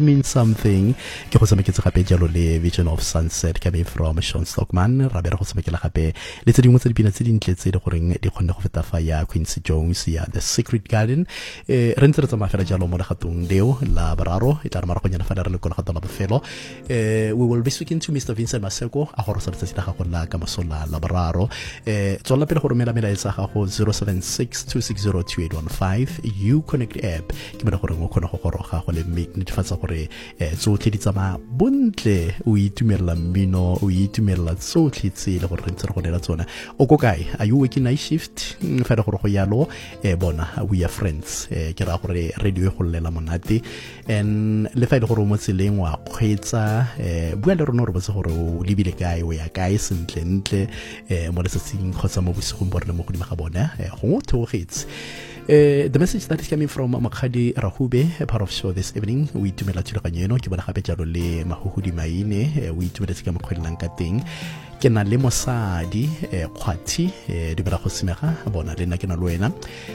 Mean Something ke go tsameketse gape jalo le Vision of Sunset coming from Sean Stockman ra bere go tsamekela gape le tse dingwe tse dipina tse dintle tse di goreng di kgonne go feta fa ya Quincy Jones ya The Secret Garden re ntse re tsamaya fela jalo mo legatong leo la boraro e tla re mara go nyana fa re le go legato la bofelo we will be speaking to Mr. Vincent Maseko a go re sa tsatsi la gago la ka mosola la boraro tswela pele go romela melaetsa gago 0762602815 you connect app ke bona gore o kgona go goroga go le netefatsa gore tsotlhe di tsamaya bontle o itumelela mmino o itumelela tsotlhe tse le gore re ntse re go nela tsona o ko kae are you working night shift fa gore go yalo bona we are friends ke ra gore radio go lela monate and le fa ile gore mo tseleng wa kgwetsa bua le rona re botse gore o lebile kae o ya kae sentle ntle mo letsatsing khotsa mo bosigong borne mo godimo ga bona go theogetse the message that is coming from Makhadi Rahube, a part of show this evening. We tumela tshilaganyeno ke bona gape jalo le mahuhudi maine we tumela tsika mokgwelang ka teng ke na le mosadi kgwathi di bela go simega bona le nna ke na le wena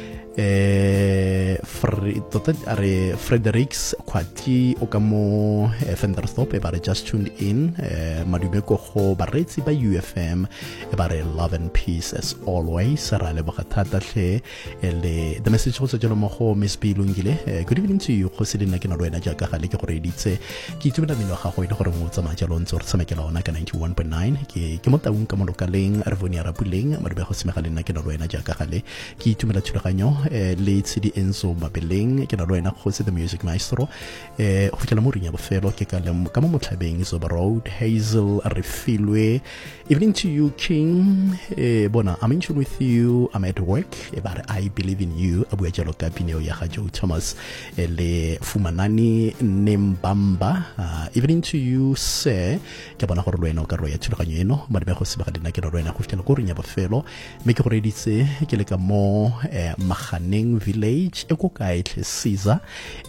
Fredericks Kwati Okamo Fenderstop ebare just tuned in madumeko go baretsi ba UFM ebare love and peace as always ra le bogathata hle le the message go tsela mo go Miss Bilungile good evening to you go se lena ke na le wena jaaka ga le ke gore ditse ke itumela mino ga go ile gore mo tsama jalo ntse re tsamekela ona ka 91.9 ke mo taung ka mo lokaleng re vonia ra puleng madube go semega le nna ke na le wena jaaka ga le ke itumela thulaganyo le tsedi Enzo Mabeleng ke na le wena go se the music maestro go fitela mo rinya bofelo ke ka mo motlhabeng so road Hazel Refilwe evening to you King bona I'm in tune with you I'm at work but I believe in you abu jalo ka pineo ya ga Joe Thomas le Fumanani Nembamba evening to you sir ke bona gore le wena o ka roya thulaganyo eno ba be go se ba dina ke na le wena go fitela go rinya bofelo me ke go reditse ke le ka mo Maganeng village e go kae tle Caesar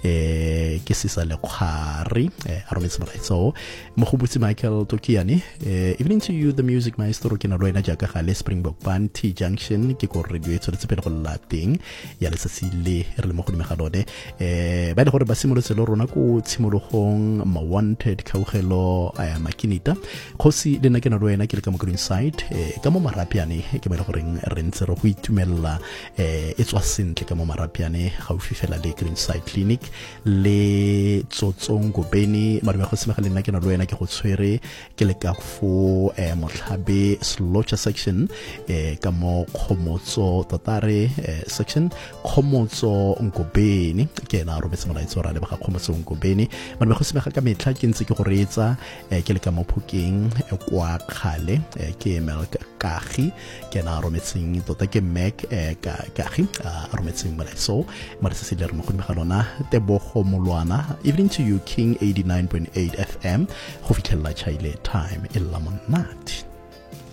ke Caesar le khari a rometse molaetso mo go butse Michael Tokiani evening to you the music maestro ke na le wena jaaka ga le Springbok Band T Junction ke go radio e tsetse pele go lating ya letsatsi le re le mo go dimega lone ba le gore ba simolotse le rona ko tshimologong ma wanted kaugelo makinita khosi le nna ke na le wena ke le ka mo green side ka mo marapiane ke ba le gore re ntse re go itumella e tswa sentle ka mo marapiane ga o fifela le green side clinic le tsotsongo beni madume go semega le nna ke na le wena ke go tshwere ke le ka fo motlhabe slocha section ka mo khomotso totare section khomotso ngobeni ke na robetse molaetso ra le ba khomotso ngobeni madume go semega ka metlha ke ntse ke go reetsa ke le ka mo phokeng kwa khale ke Melk Kagi ke na rometseng tota ke Mac Kagi rometseng molaetso se le re mo go dimega lona Tebogo Molwana evening to you King 89.8 FM go fitlhela chaile time e la monate